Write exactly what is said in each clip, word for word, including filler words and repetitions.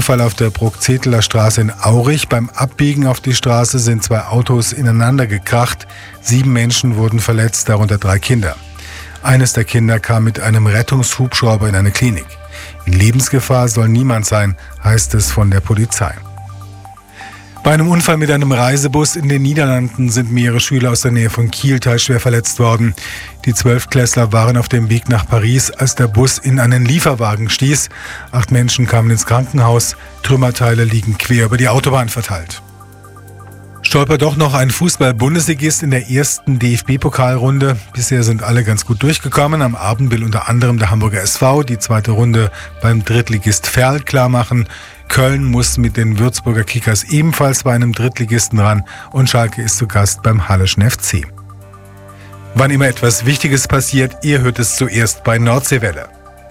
Unfall auf der Bruckzeteler Straße in Aurich. Beim Abbiegen auf die Straße sind zwei Autos ineinander gekracht. Sieben Menschen wurden verletzt, darunter drei Kinder. Eines der Kinder kam mit einem Rettungshubschrauber in eine Klinik. In Lebensgefahr soll niemand sein, heißt es von der Polizei. Bei einem Unfall mit einem Reisebus in den Niederlanden sind mehrere Schüler aus der Nähe von Kiel teilschwer verletzt worden. Die Zwölftklässler waren auf dem Weg nach Paris, als der Bus in einen Lieferwagen stieß. Acht Menschen kamen ins Krankenhaus. Trümmerteile liegen quer über die Autobahn verteilt. Stolpert doch noch ein Fußball-Bundesligist in der ersten D F B-Pokalrunde. Bisher sind alle ganz gut durchgekommen. Am Abend will unter anderem der Hamburger S V die zweite Runde beim Drittligist Verl klarmachen. Köln muss mit den Würzburger Kickers ebenfalls bei einem Drittligisten ran und Schalke ist zu Gast beim Halleschen F C. Wann immer etwas Wichtiges passiert, ihr hört es zuerst bei Nordseewelle.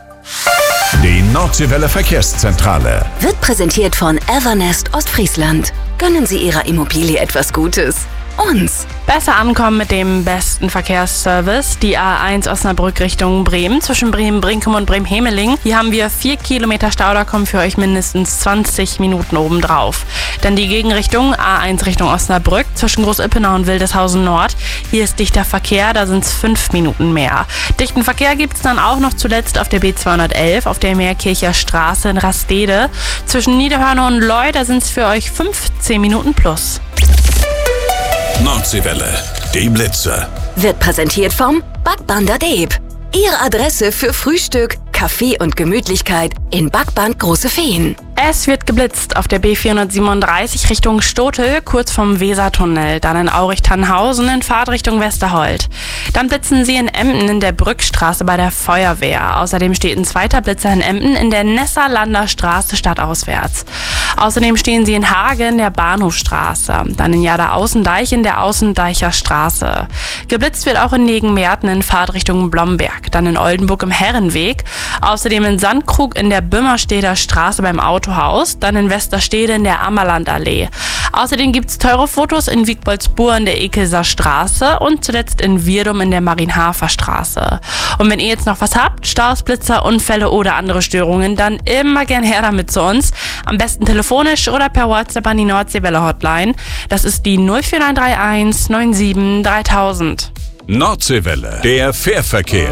Die Nordseewelle Verkehrszentrale wird präsentiert von Evernest Ostfriesland. Gönnen Sie Ihrer Immobilie etwas Gutes. Uns. Besser ankommen mit dem besten Verkehrsservice. Die A eins Osnabrück Richtung Bremen, zwischen Bremen-Brinkum und Bremen-Hemeling. Hier haben wir vier Kilometer Stau, da kommen für euch mindestens zwanzig Minuten obendrauf. Dann die Gegenrichtung, A eins Richtung Osnabrück, zwischen Groß-Ippenau und Wildeshausen Nord. Hier ist dichter Verkehr, da sind es fünf Minuten mehr. Dichten Verkehr gibt es dann auch noch zuletzt auf der B zweihundertelf, auf der Meerkircher Straße in Rastede. Zwischen Niederhörne und Leu, da sind es für euch fünfzehn Minuten plus. Nordseewelle, die Blitze. Wird präsentiert vom Backbander Deep. Ihre Adresse für Frühstück, Kaffee und Gemütlichkeit in Backband Große Feen. Es wird geblitzt auf der B vierhundertsiebenunddreißig Richtung Stotel, kurz vom Wesertunnel. Dann in Aurich-Tannhausen in Fahrtrichtung Westerhold. Dann blitzen sie in Emden in der Brückstraße bei der Feuerwehr. Außerdem steht ein zweiter Blitzer in Emden in der Nessalander Straße stadtauswärts. Außerdem stehen sie in Hagen in der Bahnhofstraße. Dann in Jada-Außendeich in der Außendeicher Straße. Geblitzt wird auch in Negenmerten in Fahrtrichtung Blomberg. Dann in Oldenburg im Herrenweg. Außerdem in Sandkrug in der Bümmersteder Straße beim Autohaus. Dann in Westerstede in der Ammerlandallee. Außerdem gibt es teure Fotos in Wiegboldsburg in der Ekelser Straße und zuletzt in Wirdum in der Marienhafer Straße. Und wenn ihr jetzt noch was habt, Staus, Blitzer, Unfälle oder andere Störungen, dann immer gern her damit zu uns. Am besten telefonisch oder per WhatsApp an die Nordseewelle Hotline. Das ist die null vier neun drei eins neun sieben dreitausend. Nordseewelle, der Fährverkehr.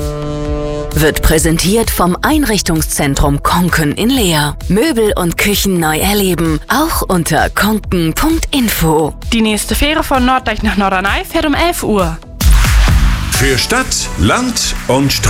Wird präsentiert vom Einrichtungszentrum Konken in Leer. Möbel und Küchen neu erleben, auch unter konken punkt info. Die nächste Fähre von Norddeich nach Norderney fährt um elf Uhr. Für Stadt, Land und Straße.